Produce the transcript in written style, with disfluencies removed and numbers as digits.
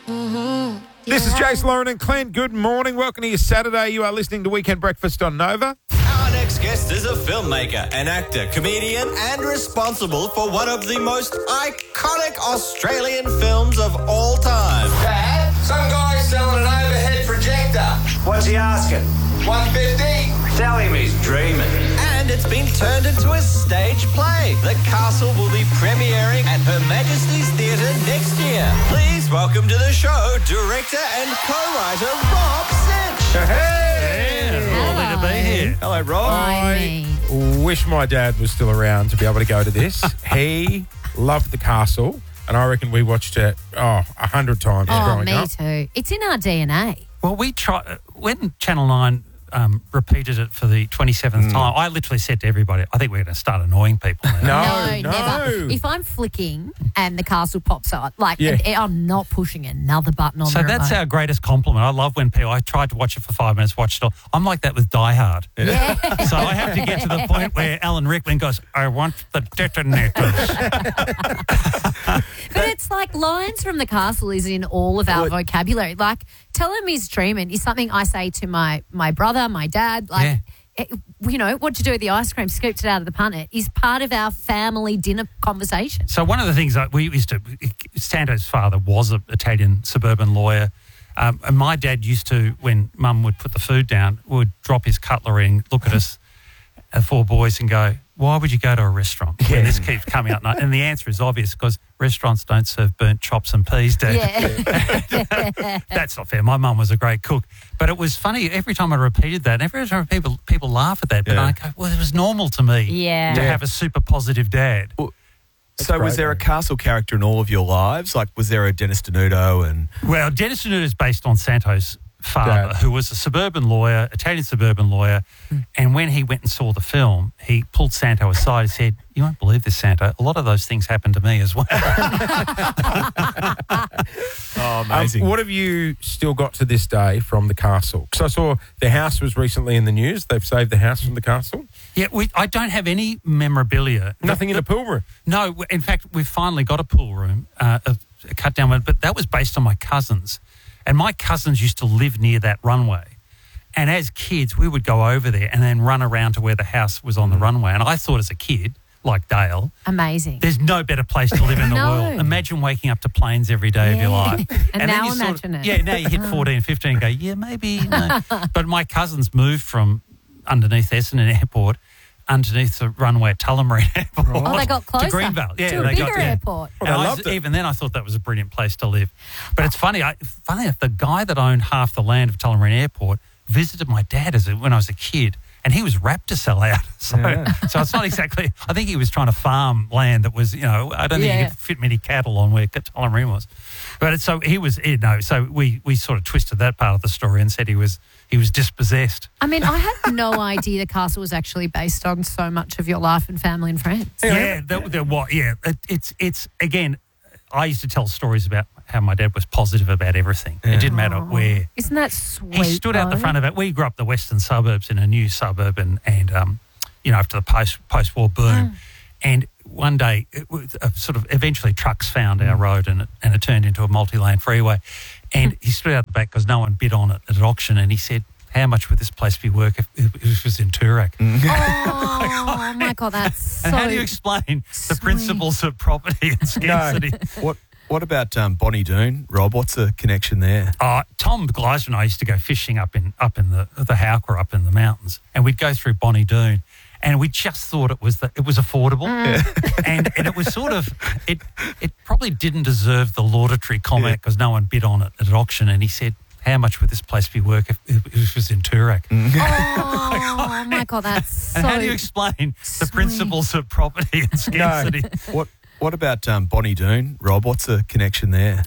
This is Jace, Lauren and Clint. Good morning. Welcome to your Saturday. You are listening to Weekend Breakfast on Nova. Our next guest is a filmmaker, an actor, comedian, and responsible for one of the most iconic Australian films of all time. Dad, some guy's selling an overhead projector. What's he asking? $150. Tell him he's dreaming. And it's been turned into a stage play. The Castle will be premiering at Her Majesty's Theatre next year. Please welcome to the show director and co-writer Rob Sinch. Lovely to be here. Hello, Rob. I wish my dad was still around to be able to go to this. He loved The Castle, and I reckon we watched it 100 times growing up. Me too. It's in our DNA. Well, we tried when Channel 9 repeated it for the 27th time. I literally said to everybody, I think we're going to start annoying people now. No. Never. If I'm flicking and the Castle pops out, I'm not pushing another button on So the that's remote. our greatest compliment. I love when people, I tried to watch it for 5 minutes, watched it all. I'm like that with Die Hard. Yeah. So I have to get to the point where Alan Rickman goes, I want the detonators. But it's like lines from the Castle is in all of our vocabulary. Like, tell him he's dreaming is something I say to my brother, my dad. Like, what'd you do with the ice cream? Scooped it out of the punnet is part of our family dinner conversation. So one of the things that we used to, Santo's father was an Italian suburban lawyer. And my dad used to, when Mum would put the food down, would drop his cutlery and look at us, the four boys, and go, why would you go to a restaurant when this keeps coming up? And the answer is obvious, because restaurants don't serve burnt chops and peas, Dad. Yeah. That's not fair. My mum was a great cook. But it was funny, every time I repeated that, and every time people laugh at that, but I go, well, it was normal to me to have a super positive dad. Well, so was there a Castle character in all of your lives? Like, was there a Dennis Denuto? Well, Dennis Denuto is based on Santo's father, who was a suburban lawyer, Italian suburban lawyer, and when he went and saw the film, he pulled Santo aside and said, you won't believe this, Santo, a lot of those things happened to me as well. Oh, amazing. What have you still got to this day from The Castle? Because I saw the house was recently in the news. They've saved the house from The Castle. Yeah, I don't have any memorabilia. Nothing in a pool room. No, in fact, we've finally got a pool room, a cut down one, but that was based on my cousins. And my cousins used to live near that runway. And as kids, we would go over there and then run around to where the house was on the runway. And I thought as a kid, like Dale, Amazing. there's no better place to live in the world. Imagine waking up to planes every day of your life. And then now you imagine it. Yeah, now you hit 14, 15 and go, yeah, maybe. No. But my cousins moved from underneath Essendon Airport underneath the runway at Tullamarine Airport. Oh, they got closer to Greenvale. Yeah, to a they got bigger airport. And I loved it. Even then, I thought that was a brilliant place to live. But it's funny enough, the guy that owned half the land of Tullamarine Airport visited my dad when I was a kid, and he was rapt to sell out. So it's not exactly, I think he was trying to farm land that was, I don't think he could fit many cattle on where Tullamarine was. But so so we sort of twisted that part of the story and said he was dispossessed. I mean, I had no idea the Castle was actually based on so much of your life and family and friends. It's again, I used to tell stories about how my dad was positive about everything. It didn't matter where. Isn't that sweet? He stood out the front of it. We grew up the western suburbs in a new suburb and after the post-war boom. And one day, eventually trucks found our road and it turned into a multi-lane freeway. And he stood out the back because no one bid on it at an auction, and he said, how much would this place be worth if it was in Toorak? Oh, my God, that's so And how do you explain the principles of property and scarcity? What about Bonnie Doon, Rob? What's the connection there? Tom Gleiser and I used to go fishing up in the Howker, up in the mountains, and we'd go through Bonnie Doon. And we just thought it was affordable, and it was sort of it probably didn't deserve the laudatory comment because no one bid on it at an auction. And he said, how much would this place be worth if it was in Toorak? Oh my God, that's so. And how do you explain the principles of property and scarcity? What about Bonnie Doon, Rob? What's the connection there?